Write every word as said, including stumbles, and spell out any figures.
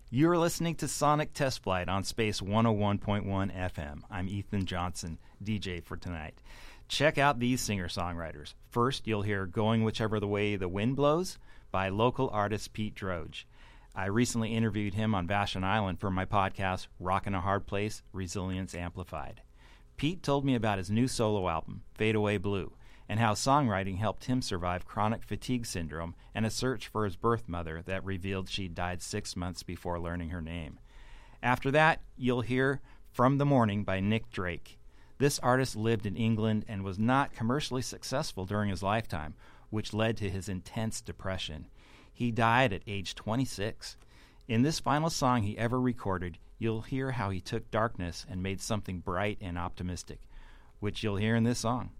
You're listening to Sonic Test Flight on Space one oh one point one F M. I'm Ethan Johnson, D J for tonight. Check out these singer-songwriters. First, you'll hear Going Whichever the Way the Wind Blows by local artist Pete Droge. I recently interviewed him on Vashon Island for my podcast, Rockin' a Hard Place, Resilience Amplified. Pete told me about his new solo album, Fade Away Blue, and how songwriting helped him survive chronic fatigue syndrome and a search for his birth mother that revealed she'd died six months before learning her name. After that, you'll hear From the Morning by Nick Drake. This artist lived in England and was not commercially successful during his lifetime, which led to his intense depression. He died at age twenty-six. In this final song he ever recorded, you'll hear how he took darkness and made something bright and optimistic, which you'll hear in this song.